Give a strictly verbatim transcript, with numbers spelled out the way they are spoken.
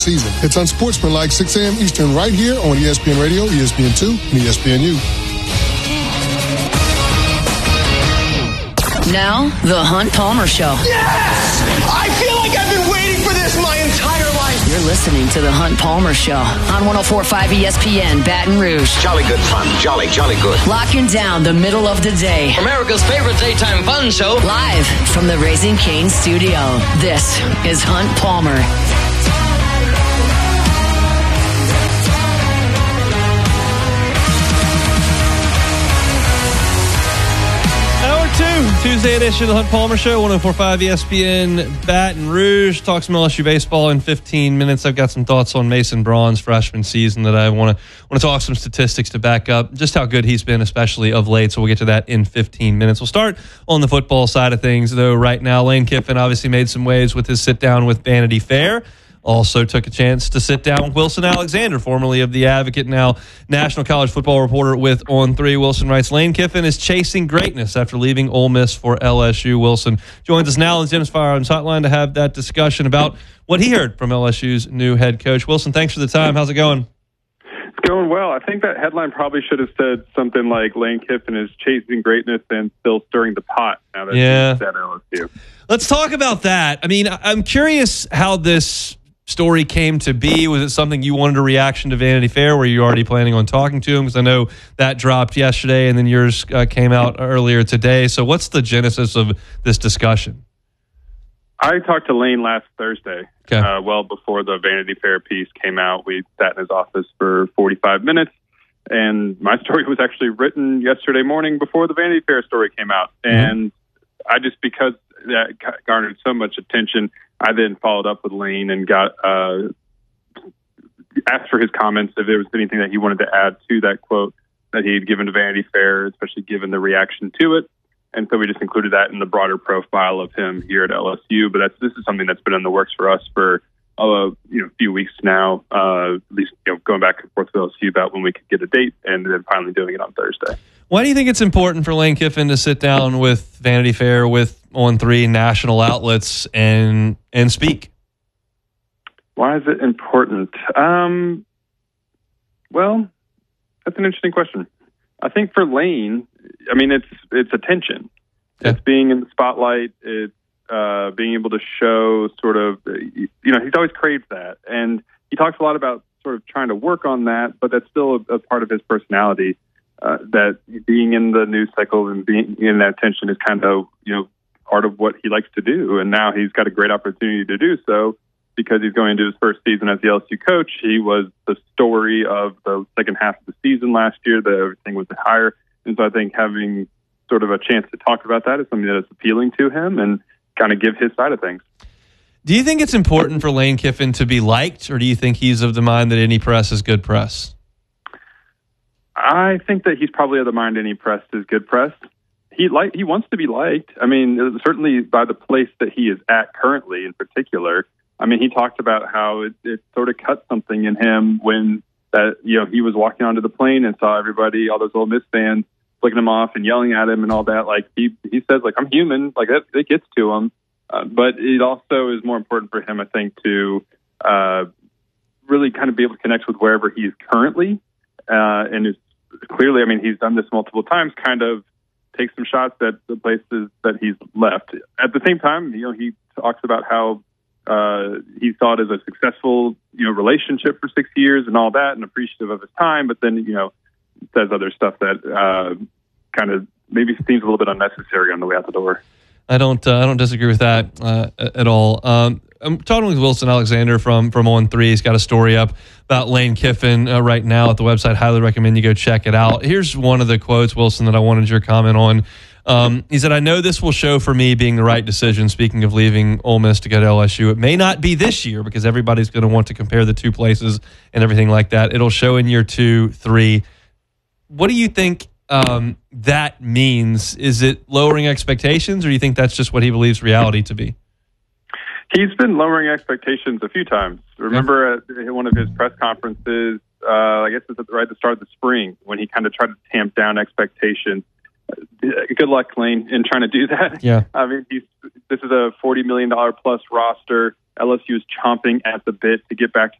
season. It's Unsportsmanlike, six a.m. Eastern, right here on E S P N Radio, E S P N two, and E S P N U. Now, the Hunt Palmer Show. Yes! I feel like I've been waiting for this my entire life. You're listening to the Hunt Palmer Show on one oh four point five E S P N, Baton Rouge. Jolly good fun. Jolly, jolly good. Locking down the middle of the day. America's favorite daytime fun show. Live from the Raising Cane's studio. This is Hunt Palmer. Tuesday edition of the Hunt Palmer Show, one oh four point five E S P N Baton Rouge. Talk some L S U baseball in fifteen minutes. I've got some thoughts on Mason Braun's freshman season that I want to want to talk some statistics to back up just how good he's been, especially of late. So we'll get to that in fifteen minutes. We'll start on the football side of things, though. Right now, Lane Kiffin obviously made some waves with his sit down with Vanity Fair. Also took a chance to sit down with Wilson Alexander, formerly of The Advocate, now national college football reporter with On three. Wilson writes, Lane Kiffin is chasing greatness after leaving Ole Miss for L S U. Wilson joins us now on Jim's Firearms Hotline to have that discussion about what he heard from L S U's new head coach. Wilson, thanks for the time. How's it going? It's going well. I think that headline probably should have said something like Lane Kiffin is chasing greatness and still stirring the pot now that yeah. he's at L S U. Let's talk about that. I mean, I'm curious how this story came to be. Was it something you wanted a reaction to Vanity Fair? Were you already planning on talking to him? Because I know that dropped yesterday and then yours uh, came out earlier today. So what's the genesis of this discussion? I talked to Lane last Thursday, okay. uh, well before the Vanity Fair piece came out. We sat in his office for forty-five minutes, and my story was actually written yesterday morning before the Vanity Fair story came out. Mm-hmm. And I just, because that garnered so much attention, I then followed up with Lane and got uh, asked for his comments if there was anything that he wanted to add to that quote that he had given to Vanity Fair, especially given the reaction to it. And so we just included that in the broader profile of him here at L S U. But that's this is something that's been in the works for us for uh, you know a few weeks now, uh, at least you know going back and forth with L S U about when we could get a date, and then finally doing it on Thursday. Why do you think it's important for Lane Kiffin to sit down with Vanity Fair, with On three national outlets, and and speak? Why is it important? Um, well, that's an interesting question. I think for Lane, I mean, it's it's attention. Yeah. It's being in the spotlight. It's uh, being able to show sort of, you know, he's always craved that. And he talks a lot about sort of trying to work on that, but that's still a, a part of his personality. Uh, that being in the news cycle and being in that attention is kind of, you know, part of what he likes to do. And now he's got a great opportunity to do so because he's going into his first season as the L S U coach. He was the story of the second half of the season last year, that everything was higher. And so I think having sort of a chance to talk about that is something that is appealing to him and kind of give his side of things. Do you think it's important for Lane Kiffin to be liked, or do you think he's of the mind that any press is good press? I think that he's probably of the mind any press is good press. He like he wants to be liked. I mean, certainly by the place that he is at currently in particular. I mean, he talked about how it, it sort of cut something in him when that you know he was walking onto the plane and saw everybody, all those Ole Miss fans, flicking him off and yelling at him and all that. Like he he says, like, I'm human. Like that it gets to him. Uh, but it also is more important for him, I think, to uh, really kind of be able to connect with wherever he is currently. Uh, and is clearly, I mean, he's done this multiple times, kind of take some shots at the places that he's left. At the same time, you know, he talks about how uh, he saw it as a successful, you know, relationship for six years and all that and appreciative of his time. But then, you know, says other stuff that uh, kind of maybe seems a little bit unnecessary on the way out the door. I don't uh, I don't disagree with that uh, at all. Um, I'm talking with Wilson Alexander from, from On three. He's got a story up about Lane Kiffin uh, right now at the website. Highly recommend you go check it out. Here's one of the quotes, Wilson, that I wanted your comment on. Um, he said, I know this will show for me being the right decision, speaking of leaving Ole Miss to go to L S U. It may not be this year because everybody's going to want to compare the two places and everything like that. It'll show in year two, three. What do you think um, that means? Is it lowering expectations, or do you think that's just what he believes reality to be? He's been lowering expectations a few times. Remember at one of his press conferences, uh, I guess it was right at the start of the spring, when he kind of tried to tamp down expectations good luck, Lane, in trying to do that. Yeah. I mean, he's this is a forty million dollars plus roster. L S U is chomping at the bit to get back to